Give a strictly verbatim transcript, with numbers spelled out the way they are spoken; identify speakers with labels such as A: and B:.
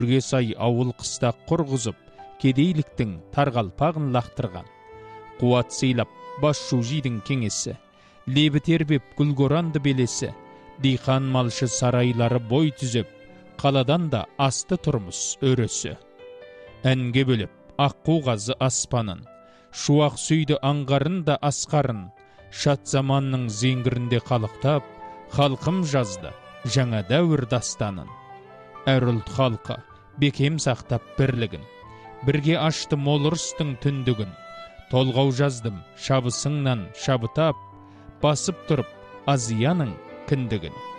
A: Үрге сай ауыл қыстақ құрғызып, кедейліктің тарғалпағын лақтырған. Қуат сыйлап, бас шужидің кеңесі, лебі тербеп гүлгоранды белесі, диқан малшы сарайлары бой түзеп, қаладан да асты тұрмыс өресі. Әнге бөліп, аққу қазы аспанын, шуақ сүйді аңғарын да асқарын, шат заманның зеңгірінде қалықтап, халқым жазды жаңа дәуір дастанын. Әр ұлт халқы бекем сақтап бірлігін, бірге ашты мол ырыстың түндігін. Толғау жаздым шабысыңнан шабытап, басып тұрып азияның кіндігін.